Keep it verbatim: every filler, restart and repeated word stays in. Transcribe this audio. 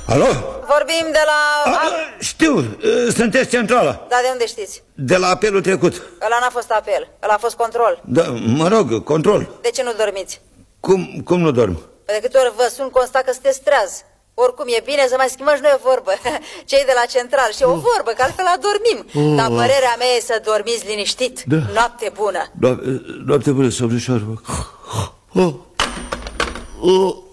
Alo? Vorbim de la... A, știu, sunteți centrala. Da, de unde știți? De la apelul trecut. Ăla n-a fost apel, ăla a fost control. Da, mă rog, control. De ce nu dormiți? Cum, cum nu dorm? De câte ori vă sun, constat că sunteți treaz. Oricum e bine să mai schimbăm și noi o vorbă. Cei de la central și o vorbă, că altfel adormim. Dar părerea mea e să dormiți liniștit. Da. Noapte bună. Noapte bună, somnișoară. Oh. Oh.